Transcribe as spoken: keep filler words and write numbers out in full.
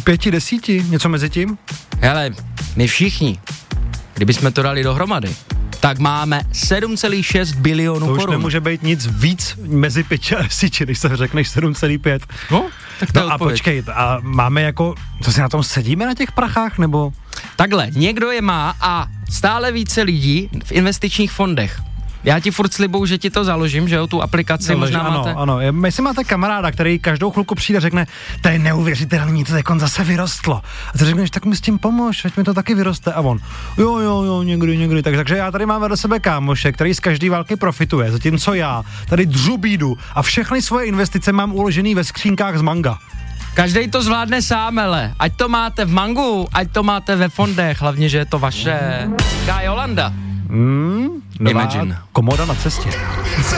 Pěti, desíti, něco mezi tím? Hele, my všichni, kdybychom to dali dohromady, tak máme sedm celá šest bilionů korun. To už nemůže být nic víc mezi pěti a desíti, když se řekneš sedm celá pět. No, tak to no a počkej, a máme jako, co si na tom sedíme na těch prachách, nebo? Takhle, někdo je má a stále více lidí v investičních fondech. Já ti furt slibuju, že ti to založím, že jo, tu aplikaci Založ, možná ano, máte. Ano, ano, jestli máte kamaráda, který každou chvilku přijde a řekne, to je neuvěřitelný, to takon zase vyrostlo. A ty řekneš, tak mi s tím pomož, ať mi to taky vyroste. A on, jo, jo, jo, někdy, někdy. Tak, takže já tady mám vedle sebe kámoše, který z každý války profituje, zatímco já tady dřu bídu a všechny svoje investice mám uložený ve skřínkách z Manga. Každej to zvládne sám, ale ať to máte v Mangu, ať to máte ve fondech, hlavně, že je to vaše. Kaj Jolanda. Hmm, nová Imagine. komoda na cestě.